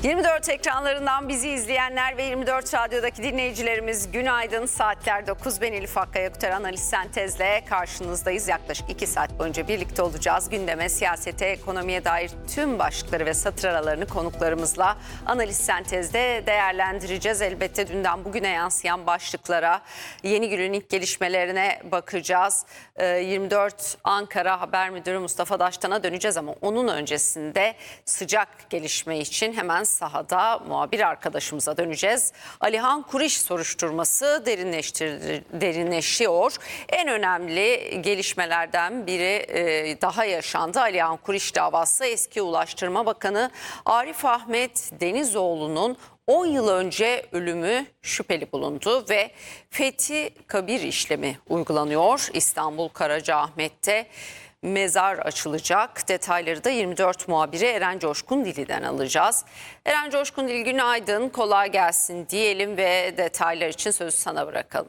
24 ekranlarından bizi izleyenler ve 24 Radyo'daki dinleyicilerimiz günaydın. Saatler 9. Ben Elif Hakkı Ayaküter Analiz Sentez'le karşınızdayız. Yaklaşık 2 saat boyunca birlikte olacağız. Gündeme, siyasete, ekonomiye dair tüm başlıkları ve satır aralarını konuklarımızla Analiz Sentez'de değerlendireceğiz. Elbette dünden bugüne yansıyan başlıklara, yeni günün ilk gelişmelerine bakacağız. 24 Ankara Haber Müdürü Mustafa Daştan'a döneceğiz ama onun öncesinde sıcak gelişme için hemen sahada muhabir arkadaşımıza döneceğiz. Alihan Kuriş soruşturması derinleşiyor. En önemli gelişmelerden biri daha yaşandı. Alihan Kuriş davası. Eski Ulaştırma Bakanı Arif Ahmet Denizoğlu'nun 10 yıl önce ölümü şüpheli bulundu ve fethi kabir işlemi uygulanıyor. İstanbul Karacaahmet'te mezar açılacak. Detayları da 24 muhabiri Eren Coşkun Dili'den alacağız. Eren Coşkun Dili, günaydın, kolay gelsin diyelim ve detaylar için sözü sana bırakalım.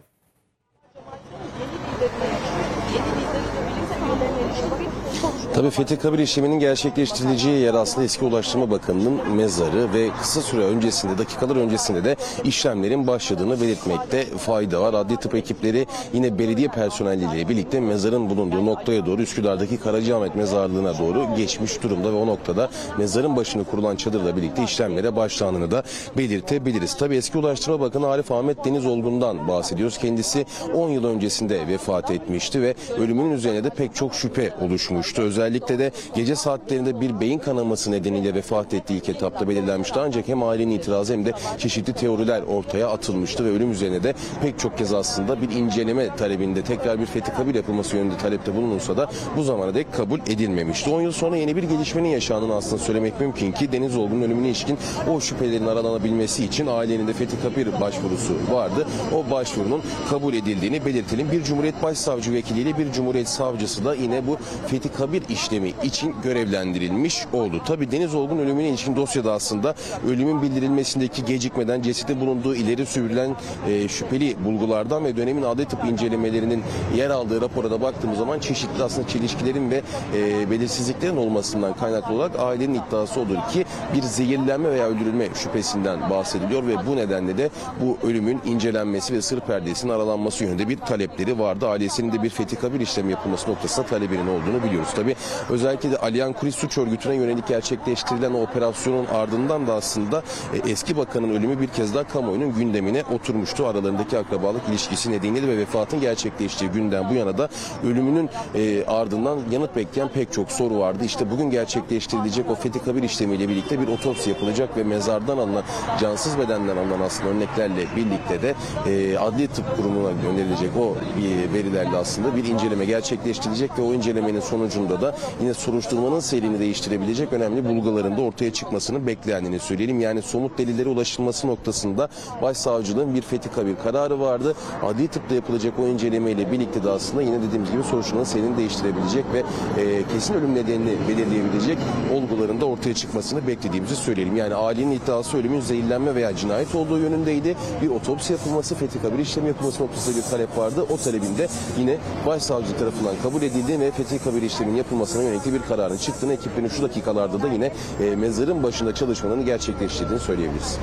Tabii fethi kabir işleminin gerçekleştirileceği yer aslında eski Ulaştırma Bakanı'nın mezarı ve kısa süre öncesinde, dakikalar öncesinde de işlemlerin başladığını belirtmekte fayda var. Adli tıp ekipleri yine belediye personelleriyle birlikte mezarın bulunduğu noktaya doğru, Üsküdar'daki Karacaahmet Mezarlığı'na doğru geçmiş durumda ve o noktada mezarın başını kurulan çadırla birlikte işlemlere başlandığını da belirtebiliriz. Tabii eski Ulaştırma Bakanı Arif Ahmet Denizoğlu'ndan bahsediyoruz. Kendisi 10 yıl öncesinde vefat etmişti ve ölümünün üzerine de pek çok şüphe oluşmuştu. Özellikle de gece saatlerinde bir beyin kanaması nedeniyle vefat ettiği ilk etapta belirlenmişti. Ancak hem ailenin itirazı hem de çeşitli teoriler ortaya atılmıştı ve ölüm üzerine de pek çok kez aslında bir inceleme talebinde, tekrar bir fethi kabir yapılması yönünde talepte bulunulsa da bu zamana dek kabul edilmemişti. 10 yıl sonra yeni bir gelişmenin yaşandığını aslında söylemek mümkün ki Denizoğlu'nun ölümüne ilişkin o şüphelerin aralanabilmesi için ailenin de fethi kabir başvurusu vardı. O başvurunun kabul edildiğini belirtelim. Bir Cumhuriyet Başsavcı vekiliyle bir Cumhuriyet Savcısı da yine bu fethi kabir işlemi için görevlendirilmiş oldu. Tabii Denizoğlu'nun ölümüne ilişkin dosyada aslında ölümün bildirilmesindeki gecikmeden cesedin bulunduğu ileri sürülen şüpheli bulgulardan ve dönemin adli tıp incelemelerinin yer aldığı rapora da baktığımız zaman çeşitli aslında çelişkilerin ve belirsizliklerin olmasından kaynaklı olarak ailenin iddiası odur ki bir zehirlenme veya öldürülme şüphesinden bahsediliyor ve bu nedenle de bu ölümün incelenmesi ve sır perdesinin aralanması yönünde bir talepleri vardı. Ailesinin de bir fethi kabir işlemi yapılması noktasında talebinin olduğunu biliyoruz. Tabii özellikle de Alihan Kuriş suç örgütüne yönelik gerçekleştirilen o operasyonun ardından da aslında eski bakanın ölümü bir kez daha kamuoyunun gündemine oturmuştu. Aralarındaki akrabalık ilişkisi nedeniyle ve vefatın gerçekleştiği günden bu yana da ölümünün ardından yanıt bekleyen pek çok soru vardı. İşte bugün gerçekleştirilecek o fethi kabir işlemiyle birlikte bir otopsi yapılacak ve mezardan alınan, cansız bedenden alınan aslında örneklerle birlikte de adli tıp kurumuna gönderilecek o verilerle aslında bir inceleme gerçekleştirilecek ve o incelemenin sonucunda da yine soruşturmanın seyrini değiştirebilecek önemli bulguların da ortaya çıkmasını beklendiğini söyleyelim. Yani somut delillere ulaşılması noktasında Başsavcılığın bir fethi kabir kararı vardı. Adli tıpta yapılacak o incelemeyle birlikte de aslında yine dediğimiz gibi soruşturmanın seyrini değiştirebilecek ve kesin ölüm nedenini belirleyebilecek olguların da ortaya çıkmasını beklediğimizi söyleyelim. Yani ailenin iddiası ölümün zehirlenme veya cinayet olduğu yönündeydi. Bir otopsi yapılması, fethi kabir işlemi yapılması noktasında bir talep vardı. O talebin de yine Başsavcılık tarafından kabul edildi ve fethi kabir işleminin yapılmasına yönelik bir kararın çıktığını, ekiplerin şu dakikalarda da yine mezarın başında çalışmalarını gerçekleştirdiğini söyleyebiliriz.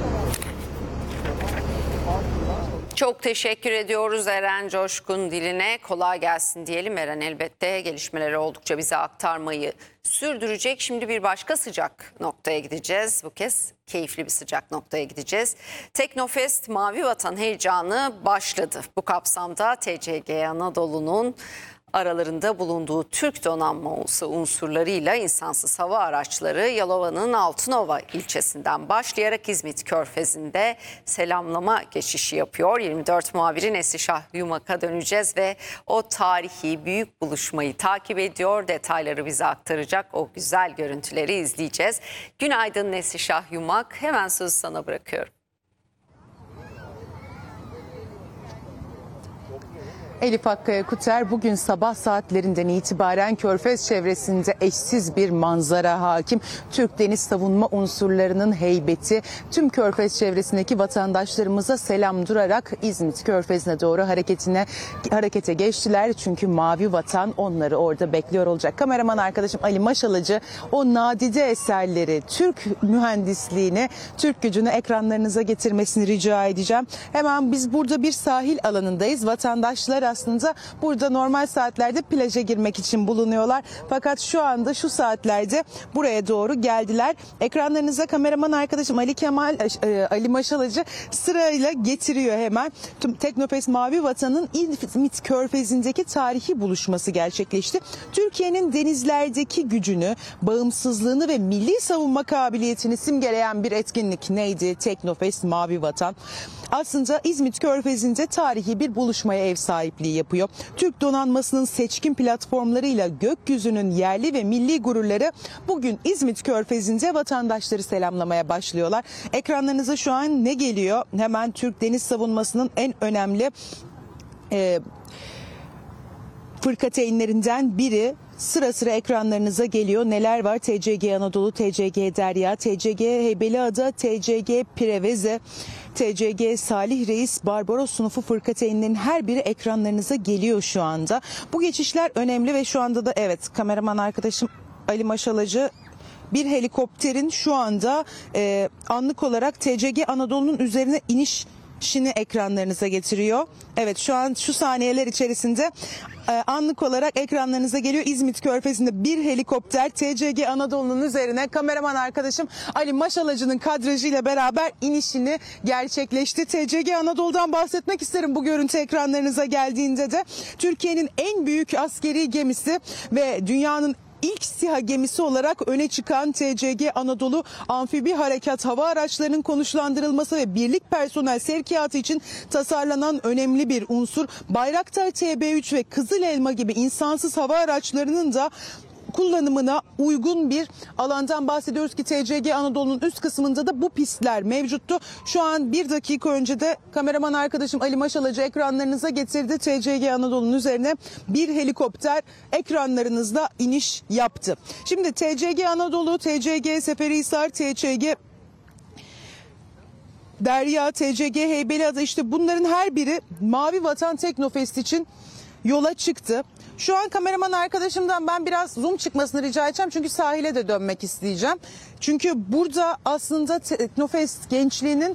Çok teşekkür ediyoruz Eren Coşkun Diline. Kolay gelsin diyelim. Eren elbette gelişmeleri oldukça bize aktarmayı sürdürecek. Şimdi bir başka sıcak noktaya gideceğiz. Bu kez keyifli bir sıcak noktaya gideceğiz. Teknofest Mavi Vatan heyecanı başladı. Bu kapsamda TCG Anadolu'nun aralarında bulunduğu Türk donanması unsurlarıyla insansız hava araçları Yalova'nın Altınova ilçesinden başlayarak İzmit Körfezi'nde selamlama geçişi yapıyor. 24 muhabiri Neslişah Yumak'a döneceğiz ve o tarihi büyük buluşmayı takip ediyor. Detayları bize aktaracak, o güzel görüntüleri izleyeceğiz. Günaydın Neslişah Yumak, hemen sözü sana bırakıyorum. Elif Akkaya Kuter bugün sabah saatlerinden itibaren Körfez çevresinde eşsiz bir manzara hakim. Türk deniz savunma unsurlarının heybeti tüm Körfez çevresindeki vatandaşlarımıza selam durarak İzmit Körfezi'ne doğru harekete geçtiler. Çünkü mavi vatan onları orada bekliyor olacak. Kameraman arkadaşım Ali Maşalıcı o nadide eserleri, Türk mühendisliğini, Türk gücünü ekranlarınıza getirmesini rica edeceğim. Hemen biz burada bir sahil alanındayız. Vatandaşlar aslında burada normal saatlerde plaja girmek için bulunuyorlar. Fakat şu anda şu saatlerde buraya doğru geldiler. Ekranlarınıza kameraman arkadaşım Ali Maşalıcı sırayla getiriyor hemen. Tüm Teknofest Mavi Vatan'ın İzmit Körfezi'ndeki tarihi buluşması gerçekleşti. Türkiye'nin denizlerdeki gücünü, bağımsızlığını ve milli savunma kabiliyetini simgeleyen bir etkinlik neydi? Teknofest Mavi Vatan. Aslında İzmit Körfezi'nde tarihi bir buluşmaya ev sahipliği yapıyor. Türk donanmasının seçkin platformlarıyla gökyüzünün yerli ve milli gururları bugün İzmit Körfezi'nde vatandaşları selamlamaya başlıyorlar. Ekranlarınıza şu an ne geliyor? Hemen Türk deniz savunmasının en önemli fırkateynlerinden biri sıra sıra ekranlarınıza geliyor. Neler var? TCG Anadolu, TCG Derya, TCG Heybeliada, TCG Preveze, TCG Salih Reis, Barbaros sınıfı fırkateynlerin her biri ekranlarınıza geliyor şu anda. Bu geçişler önemli ve şu anda da evet kameraman arkadaşım Ali Maşalıcı bir helikopterin şu anda anlık olarak TCG Anadolu'nun üzerine inişini ekranlarınıza getiriyor. Evet şu an şu saniyeler içerisinde anlık olarak ekranlarınıza geliyor. İzmit Körfezi'nde bir helikopter TCG Anadolu'nun üzerine kameraman arkadaşım Ali Maşalıcı'nın kadrajıyla beraber inişini gerçekleşti. TCG Anadolu'dan bahsetmek isterim bu görüntü ekranlarınıza geldiğinde de. Türkiye'nin en büyük askeri gemisi ve dünyanın İlk SİHA gemisi olarak öne çıkan TCG Anadolu amfibi harekat hava araçlarının konuşlandırılması ve birlik personel sevkiyatı için tasarlanan önemli bir unsur. Bayraktar TB3 ve Kızıl Elma gibi insansız hava araçlarının da kullanımına uygun bir alandan bahsediyoruz ki TCG Anadolu'nun üst kısmında da bu pistler mevcuttu. Şu an bir dakika önce de kameraman arkadaşım Ali Maşalıcı ekranlarınıza getirdi. TCG Anadolu'nun üzerine bir helikopter ekranlarınızda iniş yaptı. Şimdi TCG Anadolu, TCG Seferihisar, TCG Derya, TCG Heybeliada işte bunların her biri Mavi Vatan Teknofest için yola çıktı. Şu an kameraman arkadaşımdan ben biraz zoom çıkmasını rica edeceğim. Çünkü sahile de dönmek isteyeceğim. Çünkü burada aslında Teknofest gençliğinin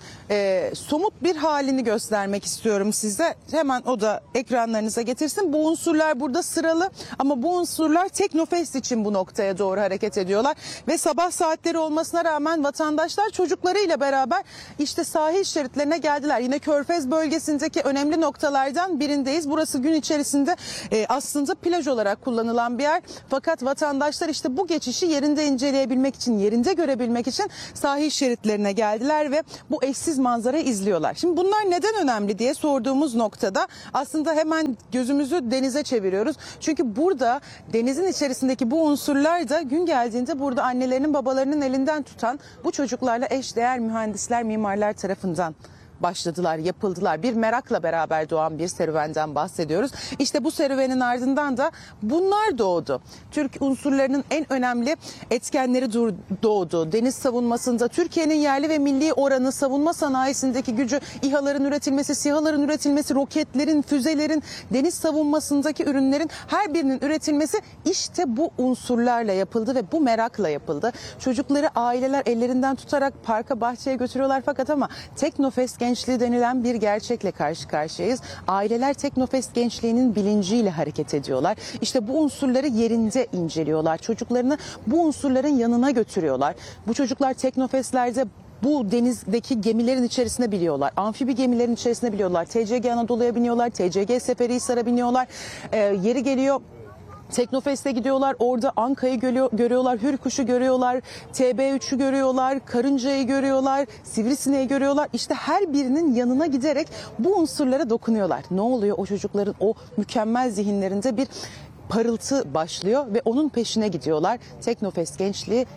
somut bir halini göstermek istiyorum size. Hemen o da ekranlarınıza getirsin. Bu unsurlar burada sıralı ama bu unsurlar Teknofest için bu noktaya doğru hareket ediyorlar. Ve sabah saatleri olmasına rağmen vatandaşlar çocuklarıyla beraber işte sahil şeritlerine geldiler. Yine Körfez bölgesindeki önemli noktalardan birindeyiz. Burası gün içerisinde aslında plaj olarak kullanılan bir yer. Fakat vatandaşlar işte bu geçişi yerinde inceleyebilmek için, yerinde görebilmek için sahil şeritlerine geldiler ve bu eşsiz manzarayı izliyorlar. Şimdi bunlar neden önemli diye sorduğumuz noktada aslında hemen gözümüzü denize çeviriyoruz. Çünkü burada denizin içerisindeki bu unsurlar da gün geldiğinde burada annelerinin babalarının elinden tutan bu çocuklarla eşdeğer mühendisler, mimarlar tarafından başladılar, yapıldılar. Bir merakla beraber doğan bir serüvenden bahsediyoruz. İşte bu serüvenin ardından da bunlar doğdu. Türk unsurlarının en önemli etkenleri doğdu. Deniz savunmasında Türkiye'nin yerli ve milli oranı, savunma sanayisindeki gücü, İHA'ların üretilmesi, SİHA'ların üretilmesi, roketlerin, füzelerin, deniz savunmasındaki ürünlerin her birinin üretilmesi işte bu unsurlarla yapıldı ve bu merakla yapıldı. Çocukları aileler ellerinden tutarak parka, bahçeye götürüyorlar fakat ama Teknofest gençliği denilen bir gerçekle karşı karşıyayız. Aileler Teknofest gençliğinin bilinciyle hareket ediyorlar. İşte bu unsurları yerinde inceliyorlar. Çocuklarını bu unsurların yanına götürüyorlar. Bu çocuklar Teknofest'lerde bu denizdeki gemilerin içerisine biliyorlar. Amfibi gemilerin içerisine biliyorlar. TCG Anadolu'ya biniyorlar. TCG Seferihisar'a biniyorlar. Yeri geliyor Teknofest'e gidiyorlar. Orada Anka'yı görüyorlar, Hürkuş'u görüyorlar, TB3'ü görüyorlar, Karınca'yı görüyorlar, Sivrisineği görüyorlar. İşte her birinin yanına giderek bu unsurlara dokunuyorlar. Ne oluyor? O çocukların o mükemmel zihinlerinde bir parıltı başlıyor ve onun peşine gidiyorlar. Teknofest gençliği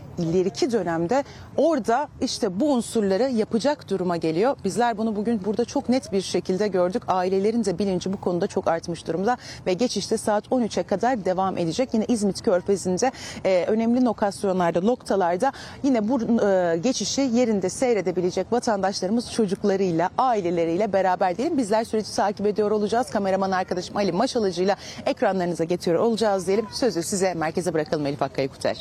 ileriki dönemde orada işte bu unsurları yapacak duruma geliyor. Bizler bunu bugün burada çok net bir şekilde gördük. Ailelerin de bilinci bu konuda çok artmış durumda ve geçişte saat 13'e kadar devam edecek. Yine İzmit Körfezi'nde önemli lokasyonlarda, noktalarda yine bu geçişi yerinde seyredebilecek vatandaşlarımız çocuklarıyla, aileleriyle beraber diyelim. Bizler süreci takip ediyor olacağız. Kameraman arkadaşım Ali Maşalıcı'yla ekranlarınıza getiriyor olacağız diyelim. Sözü size merkeze bırakalım Elif Akkaya Kuter.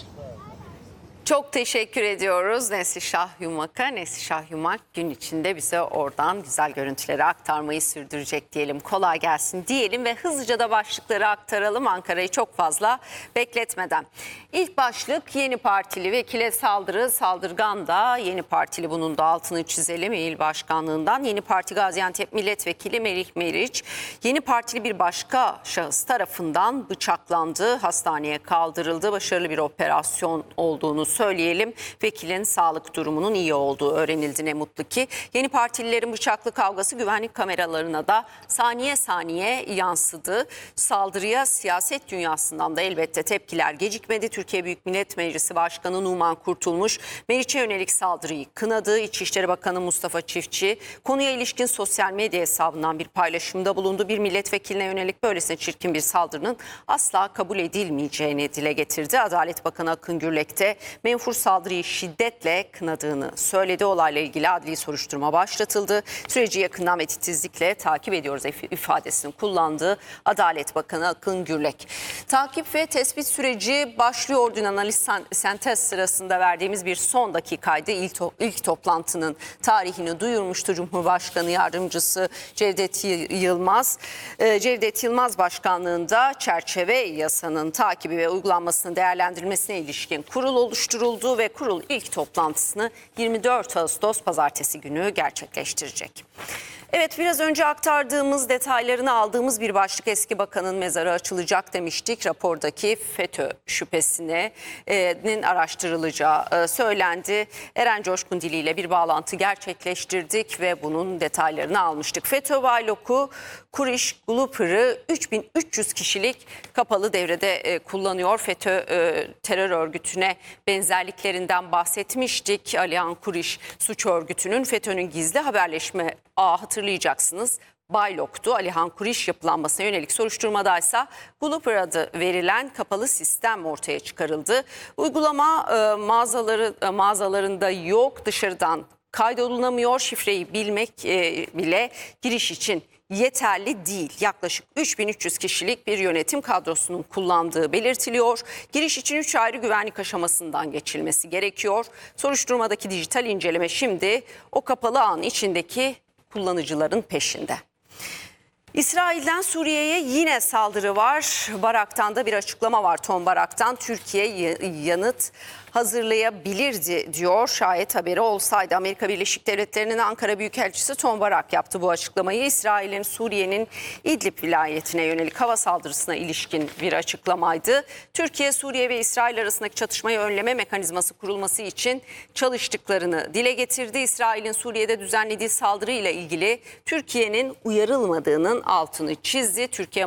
Çok teşekkür ediyoruz Neslişah Yumak'a. Neslişah Yumak gün içinde bize oradan güzel görüntüleri aktarmayı sürdürecek diyelim. Kolay gelsin diyelim ve hızlıca da başlıkları aktaralım Ankara'yı çok fazla bekletmeden. İlk başlık Yeni Partili vekile saldırı, saldırgan da Yeni Partili, bunun da altını çizelim. İl Başkanlığından Yeni Parti Gaziantep Milletvekili Melih Meriç, Yeni Partili bir başka şahıs tarafından bıçaklandı, hastaneye kaldırıldı. Başarılı bir operasyon olduğunu söyleyelim. Vekilin sağlık durumunun iyi olduğu öğrenildi, ne mutlu ki. Yeni Partililerin bıçaklı kavgası güvenlik kameralarına da saniye saniye yansıdı. Saldırıya siyaset dünyasından da elbette tepkiler gecikmedi. Türkiye Büyük Millet Meclisi Başkanı Numan Kurtulmuş, Meriç'e yönelik saldırıyı kınadı. İçişleri Bakanı Mustafa Çiftçi konuya ilişkin sosyal medya hesabından bir paylaşımda bulundu. Bir milletvekiline yönelik böylesine çirkin bir saldırının asla kabul edilmeyeceğini dile getirdi. Adalet Bakanı Akın Gürlek de menfur saldırıyı şiddetle kınadığını söyledi. Olayla ilgili adli soruşturma başlatıldı. Süreci yakından ve titizlikle takip ediyoruz ifadesini kullandığı Adalet Bakanı Akın Gürlek. Takip ve tespit süreci başlıyor. Dün analiz sentez sırasında verdiğimiz bir son dakikaydı. İlk toplantının tarihini duyurmuştu Cumhurbaşkanı Yardımcısı Cevdet Yılmaz. Cevdet Yılmaz başkanlığında çerçeve yasanın takibi ve uygulanmasının değerlendirilmesine ilişkin kurul oluşturuldu ve kurul ilk toplantısını 24 Ağustos pazartesi günü gerçekleştirecek. Evet, biraz önce aktardığımız, detaylarını aldığımız bir başlık, eski bakanın mezarı açılacak demiştik. Rapordaki FETÖ şüphesinin araştırılacağı söylendi. Eren Coşkun diliyle bir bağlantı gerçekleştirdik ve bunun detaylarını almıştık. FETÖ Vaylok'u, Kuriş Gluper'ı 3300 kişilik kapalı devrede kullanıyor. FETÖ terör örgütüne benzerliklerinden bahsetmiştik. Alihan Kuriş suç örgütünün FETÖ'nün gizli haberleşme ağı, hatırlayacaksınız, Baylok'tu. Alihan Kuriş yapılanmasına yönelik soruşturmadaysa Gluper adı verilen kapalı sistem ortaya çıkarıldı. Uygulama mağazalarında yok, dışarıdan kaydolunamıyor. Şifreyi bilmek bile giriş için yeterli değil. Yaklaşık 3300 kişilik bir yönetim kadrosunun kullandığı belirtiliyor. Giriş için 3 ayrı güvenlik aşamasından geçilmesi gerekiyor. Soruşturmadaki dijital inceleme şimdi o kapalı ağın içindeki kullanıcıların peşinde. İsrail'den Suriye'ye yine saldırı var. Barak'tan da bir açıklama var. Tom Barak'tan Türkiye yanıt hazırlayabilirdi diyor. Şayet haberi olsaydı. Amerika Birleşik Devletleri'nin Ankara Büyükelçisi Tom Barak yaptı bu açıklamayı. İsrail'in Suriye'nin İdlib vilayetine yönelik hava saldırısına ilişkin bir açıklamaydı. Türkiye, Suriye ve İsrail arasındaki çatışmayı önleme mekanizması kurulması için çalıştıklarını dile getirdi. İsrail'in Suriye'de düzenlediği saldırıyla ilgili Türkiye'nin uyarılmadığının altını çizdi. Türkiye